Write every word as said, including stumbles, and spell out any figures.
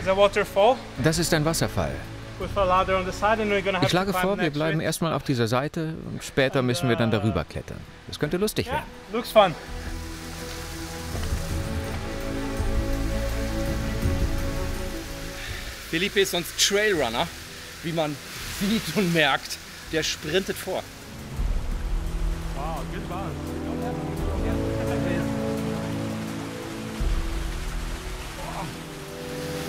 Das ist ein Wasserfall. Ich schlage vor, wir bleiben erstmal auf dieser Seite und später müssen wir dann darüber klettern. Das könnte lustig werden. Looks fun. Felipe ist sonst Trailrunner, wie man sieht und merkt. Der sprintet vor. Wow, good balance.